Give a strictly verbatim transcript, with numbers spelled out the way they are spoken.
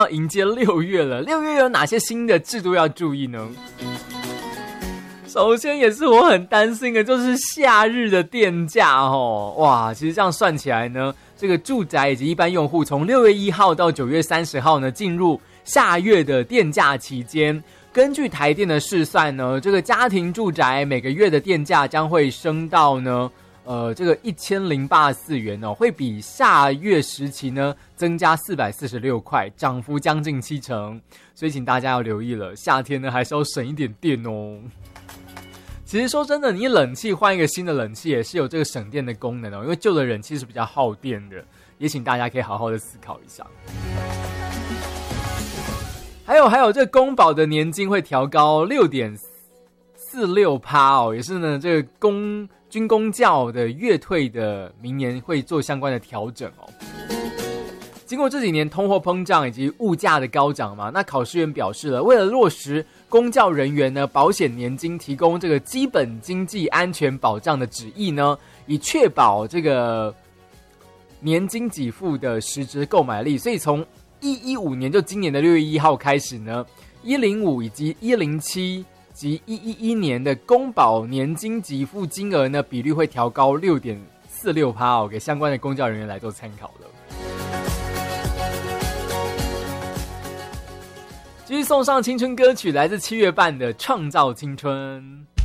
要迎接六月了，六月有哪些新的制度要注意呢？首先也是我很担心的，就是夏日的电价哦。哇，其实这样算起来呢，这个住宅以及一般用户从六月一号到九月三十号呢，进入夏月的电价期间。根据台电的试算呢，这个家庭住宅每个月的电价将会升到呢，呃，这个一千零八十四元哦，会比下月时期呢增加四百四十六块，涨幅将近七成。所以请大家要留意了，夏天呢还是要省一点电哦。其实说真的，你冷气换一个新的冷气也是有这个省电的功能哦，因为旧的冷气是比较耗电的，也请大家可以好好的思考一下。还有还有，这个公保的年金会调高 六点四六 哦，也是呢这个公军公教的月退的明年会做相关的调整哦。经过这几年通货膨胀以及物价的高涨嘛，那考试院表示了，为了落实公教人员呢保险年金提供这个基本经济安全保障的旨意呢，以确保这个年金给付的实质购买力，所以从一百一十五年就今年的六月一号开始呢，一百零五以及一百零七及一百一十一年的公保年金给付金额呢比率会调高 六点四六 哦，给相关的公教人员来做参考了。继续送上青春歌曲，来自七月半的《创造青春》。